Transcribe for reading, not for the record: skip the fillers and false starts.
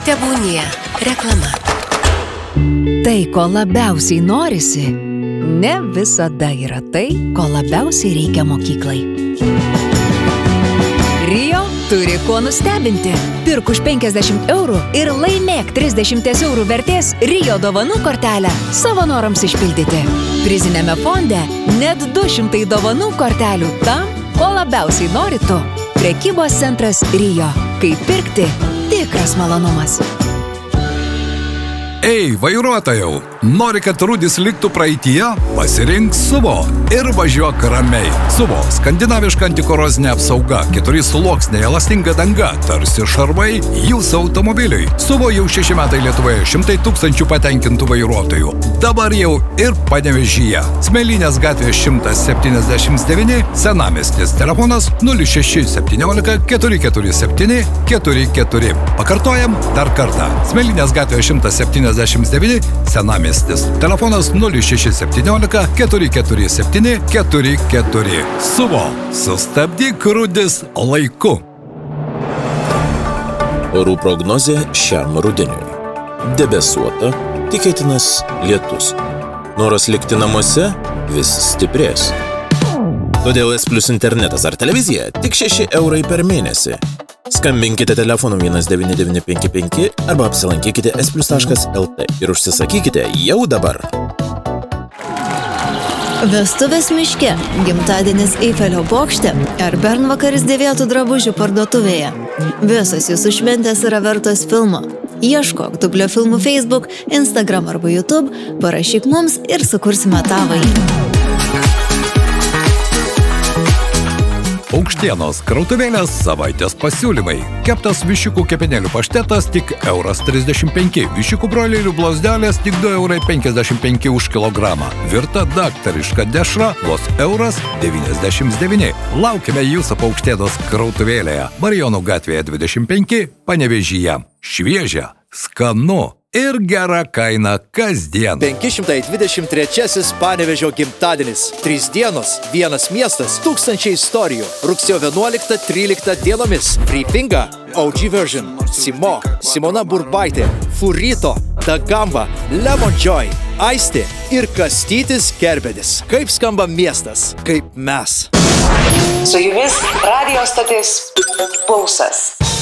Tebūnie reklama. Tai, ko labiausiai norisi, ne visada yra tai, ko labiausiai reikia mokyklai. Rio turi kuo nustebinti. Pirk už 50 eurų ir laimėk 30 eurų vertės Rio dovanų kortelę savo norams išpildyti. Priziniame fonde net 200 dovanų kortelių tam, ko labiausiai nori tu. Prekybos centras Rio. Kaip pirkti, tikras malonumas. Ei, vairuotojau, nori, kad rūdis liktų praeityje? Pasirink Suvo ir važiuok ramiai. Suvo – skandinaviška antikorozinė apsauga, 4 sluoksniai, elastinga danga, tarsi šarvai jūsų automobiliui. Suvo jau 6 metai Lietuvoje, 100 000 patenkintų vairuotojų. Dabar jau ir Panevėžyje. Smėlynės gatvė 179, Senamiestis, telefonas 0617 447 44. Pakartojam dar kartą. Smėlynės gatvė 179, Senamiestis. Telefonas 0617 447 44. Suvo. Sustabdyk rūdis laiku. Orų prognozė šiam rudeniui. Debesuota, tikėtinas lietus. Noras likti namuose vis stiprės. Todėl S+ internetas ar televizija tik 6 eurai per mėnesį. Skambinkite telefonu 1955 arba apsilankykite s+.lt ir užsisakykite jau dabar. Vestuvės miške, gimtadienis Eifelio bokšte ar bernvakaris dėvėtų drabužių parduotuvėje. Visos jūsų šventės yra vertos filmo. Ieškok Dublio filmų Facebook, Instagram arba YouTube, parašyk mums ir sukursime tavąjį. Paukštienos krautuvėlės savaitės pasiūlymai. Keptas viščiukų kepenėlių paštetas tik 1,35 €. Viščiukų broilerių blauzdelės tik 2,55 € už kilogramą. Virta daktariška dešra vos 1,99 €. Laukime jūsų Paukštienos krautuvėlėje. Marijonų gatvėje 25, Panevėžyje. Šviežia, skanu ir gera kaina kasdien. 523 Panevėžio gimtadienis. 3 dienos, 1 miestas, 1000 istorijų. Rugsėjo 11-13 dienomis. Free-Finga, OG Version, Simo, Simona Burbaitė, Furito, Dagamba, Lemon Joy, Aistė ir Kastytis Kerbedis. Kaip skamba miestas, kaip mes. Su jumis radijo stotis Pulsas.